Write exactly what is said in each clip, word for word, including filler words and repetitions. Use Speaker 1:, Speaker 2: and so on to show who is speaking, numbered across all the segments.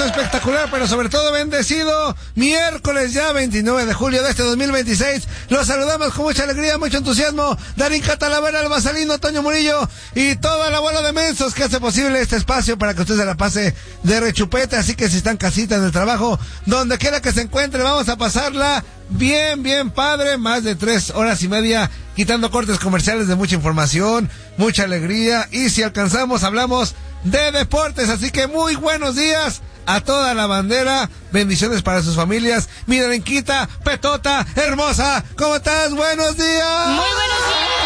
Speaker 1: hermoso, espectacular, pero sobre todo bendecido miércoles ya veintinueve de julio de este dos mil veintiséis. Los saludamos con mucha alegría, mucho entusiasmo. Darín Catalavera, el Basalino, Toño Murillo y toda la bola de mensos que hace posible este espacio para que usted se la pase de rechupete. Así que si están casitas en el trabajo, donde quiera que se encuentre, vamos a pasarla bien, bien padre. Más de tres horas y media quitando cortes comerciales de mucha información, mucha alegría. Y si alcanzamos, hablamos de deportes. Así que muy buenos días a toda la bandera, bendiciones para sus familias. Mi Darinquita, Petota, hermosa, ¿cómo estás? Buenos días.
Speaker 2: Muy buenos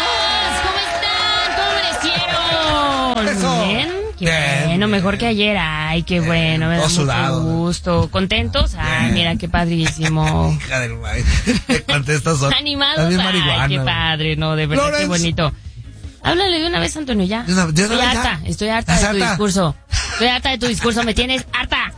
Speaker 2: días, ¿cómo están? ¿Cómo amanecieron?
Speaker 1: Eso.
Speaker 2: Bien, qué
Speaker 1: Bien,
Speaker 2: bueno,
Speaker 1: bien.
Speaker 2: mejor que ayer. Ay, qué bueno, me da
Speaker 1: todo
Speaker 2: mucho
Speaker 1: sudado.
Speaker 2: gusto. ¿Contentos? Ay,
Speaker 1: Bien.
Speaker 2: mira, qué padrísimo.
Speaker 1: Hija del maíz. ¿Qué contestas son?
Speaker 2: Animados,
Speaker 1: También
Speaker 2: ay,
Speaker 1: marihuana,
Speaker 2: qué
Speaker 1: güey.
Speaker 2: padre, no, de verdad,
Speaker 1: Lorenz.
Speaker 2: qué bonito. Háblale de una vez, Antonio, ya.
Speaker 1: De una- de una
Speaker 2: estoy
Speaker 1: vez,
Speaker 2: harta,
Speaker 1: ya.
Speaker 2: estoy harta de
Speaker 1: ¿Estás
Speaker 2: tu
Speaker 1: harta?
Speaker 2: discurso. Estoy harta de tu discurso, me tienes harta.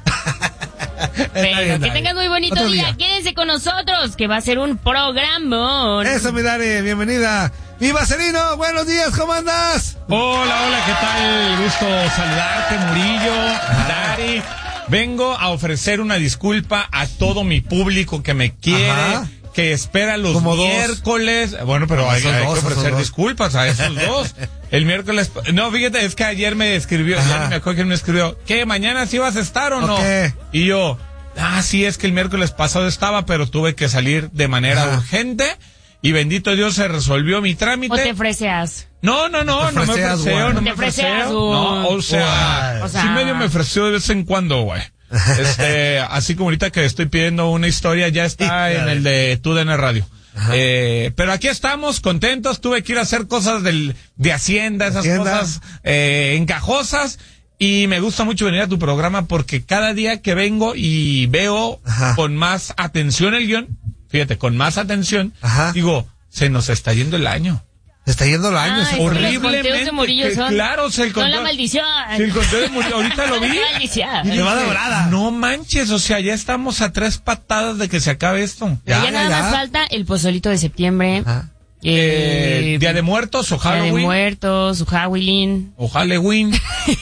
Speaker 1: Está
Speaker 2: Pero
Speaker 1: bien,
Speaker 2: que
Speaker 1: Dari.
Speaker 2: tengas muy bonito
Speaker 1: Otro
Speaker 2: día. Quédense con nosotros, que va a ser un programón.
Speaker 1: Eso, mi Dari, bienvenida. Mi Vaselino, buenos días, ¿cómo andas?
Speaker 3: Hola, hola, ¿qué tal? Gusto saludarte, Murillo, Dari. Vengo a ofrecer una disculpa a todo mi público que me quiere,
Speaker 1: Ajá.
Speaker 3: que espera los
Speaker 1: Como dos.
Speaker 3: miércoles. Bueno, pero
Speaker 1: No,
Speaker 3: hay,
Speaker 1: esos
Speaker 3: hay
Speaker 1: dos,
Speaker 3: que
Speaker 1: esos
Speaker 3: ofrecer
Speaker 1: dos.
Speaker 3: disculpas a esos dos. El miércoles... No, fíjate, es que ayer me escribió,
Speaker 1: Ajá.
Speaker 3: ya ni me acuerdo quién me escribió, ¿qué, mañana sí vas a estar o no?
Speaker 1: Ok.
Speaker 3: Y yo, ah, sí, es que el miércoles pasado estaba, pero tuve que salir de manera
Speaker 1: Ajá.
Speaker 3: urgente. Y bendito Dios, se resolvió mi trámite.
Speaker 2: O te freseas.
Speaker 3: No, no, no,
Speaker 1: Te
Speaker 3: no me
Speaker 1: freseas,
Speaker 3: ofreceo,
Speaker 1: güey.
Speaker 3: no me
Speaker 2: Te freseas,
Speaker 3: ofreceo.
Speaker 2: güey.
Speaker 3: No, o sea,
Speaker 1: Güey.
Speaker 2: O sea-
Speaker 3: sí medio me ofreció de vez en cuando, güey. Este, así como ahorita que estoy pidiendo una historia, ya está en el de Tu D N Radio. Eh, pero aquí estamos, contentos. Tuve que ir a hacer cosas del, de Hacienda, esas
Speaker 1: Hacienda.
Speaker 3: cosas eh, encajosas. Y me gusta mucho venir a tu programa porque cada día que vengo y veo
Speaker 1: Ajá.
Speaker 3: con más atención el guión, fíjate, con más atención,
Speaker 1: Ajá.
Speaker 3: digo, se nos está yendo el año.
Speaker 1: Se está yendo el año.
Speaker 2: Ay,
Speaker 1: se-
Speaker 2: es que los
Speaker 3: horriblemente,
Speaker 2: conteos de Murillo
Speaker 3: que-
Speaker 2: son,
Speaker 3: claro, se el
Speaker 2: son la
Speaker 3: conteo-
Speaker 2: maldición.
Speaker 3: Sí, el conteo de Murillo, ahorita lo vi.
Speaker 2: La maldición.
Speaker 1: Y le va de volada.
Speaker 3: No manches, o sea, ya estamos a tres patadas de que se acabe esto.
Speaker 2: Ya,
Speaker 1: Ya,
Speaker 2: nada
Speaker 1: ya.
Speaker 2: más falta el pozolito de septiembre.
Speaker 1: Ajá.
Speaker 3: Eh, Día de Muertos o
Speaker 2: Día de
Speaker 3: Halloween.
Speaker 2: Muertos, su Halloween.
Speaker 3: O Halloween.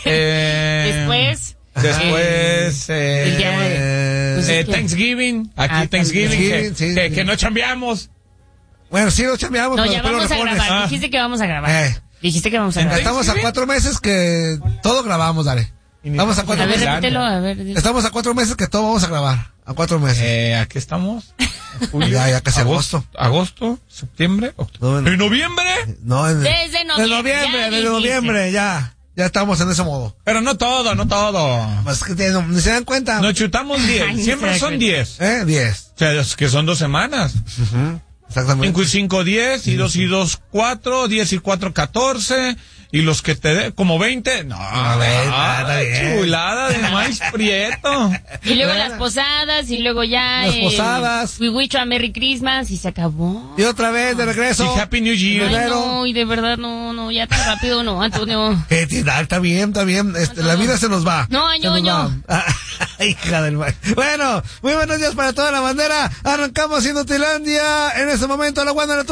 Speaker 3: eh,
Speaker 2: Después.
Speaker 3: Después. eh,
Speaker 2: el día de- pues
Speaker 3: eh,
Speaker 2: es que-
Speaker 3: Thanksgiving. Aquí
Speaker 2: Ah,
Speaker 3: Thanksgiving. que,
Speaker 1: Thanksgiving, sí,
Speaker 3: que,
Speaker 1: sí.
Speaker 3: que no chambeamos.
Speaker 1: Bueno, sí lo chambeamos,
Speaker 2: No,
Speaker 1: pero
Speaker 2: ya
Speaker 1: después lo
Speaker 2: vamos a
Speaker 1: repones.
Speaker 2: grabar.
Speaker 3: Ah.
Speaker 2: Dijiste que vamos a grabar.
Speaker 1: Eh.
Speaker 2: Dijiste que vamos a grabar.
Speaker 1: Estamos a cuatro meses que todo grabamos, dale. Vamos a cuatro
Speaker 2: A ver,
Speaker 1: meses.
Speaker 2: repítelo, a ver. dilo.
Speaker 1: Estamos a cuatro meses que todo vamos a grabar. A cuatro meses.
Speaker 3: Eh, aquí estamos. Julio,
Speaker 1: Ya, ya casi
Speaker 3: agosto. Agosto, septiembre, octubre.
Speaker 1: No, no.
Speaker 3: ¿En noviembre?
Speaker 1: No, en,
Speaker 2: Desde noviembre,
Speaker 1: de noviembre,
Speaker 2: ya
Speaker 1: de
Speaker 2: dijiste.
Speaker 1: noviembre, ya. Ya estamos en ese modo.
Speaker 3: Pero no todo, no todo.
Speaker 1: Pues que te- no, ni se dan cuenta.
Speaker 3: Nos chutamos diez.
Speaker 2: Ay,
Speaker 3: Siempre
Speaker 2: se da
Speaker 3: son
Speaker 2: cuenta.
Speaker 3: diez.
Speaker 1: ¿Eh? Diez.
Speaker 3: O sea, es que son dos semanas.
Speaker 1: Ujú. Exactamente.
Speaker 3: Cinco y cinco, diez. Y dos y dos, cuatro. Diez y cuatro, catorce. Y los que te dé, como veinte. No,
Speaker 1: veinte,
Speaker 3: ah,
Speaker 1: está bien.
Speaker 3: chulada de maíz prieto.
Speaker 2: Y luego las posadas, y luego ya.
Speaker 1: Las
Speaker 2: eh,
Speaker 1: posadas.
Speaker 2: We wish you a Merry Christmas, y se acabó.
Speaker 1: Y otra vez de regreso.
Speaker 3: Y Happy New Year.
Speaker 2: Ay,
Speaker 1: Pero-
Speaker 2: no, y de verdad, no, no, ya tan rápido no, Antonio.
Speaker 1: Que te da, está bien, está bien. Este,
Speaker 2: No,
Speaker 1: la
Speaker 2: no.
Speaker 1: vida se nos va.
Speaker 2: No,
Speaker 1: Se nos
Speaker 2: ñoño.
Speaker 1: va. Hija del mal. Bueno, muy buenos días para toda la bandera. Arrancamos Inutilandia. En este momento la Guana